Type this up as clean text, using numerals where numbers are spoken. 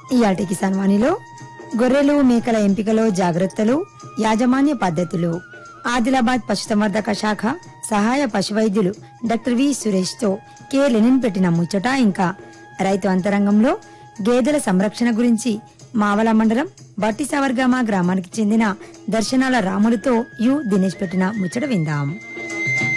ఇయాల్టి కిసాన్ వాణిలో గొర్రెలు మేకల ఎంపికలో జాగ్రత్తలు, యాజమాన్య పద్ధతులు, ఆదిలాబాద్ పశుసంవర్ధక శాఖ సహాయ పశువైద్యులు డాక్టర్ వి సురేష్ తో కె లెనిన్ పెట్టిన ముచ్చట, ఇంకా రైతు అంతరంగంలో గేదెల సంరక్షణ గురించి మావల మండలం బట్టిసవర్గామ గ్రామానికి చెందిన దర్శనాల రాములతో యు దినేష్ పెట్టిన ముచ్చట విందాం.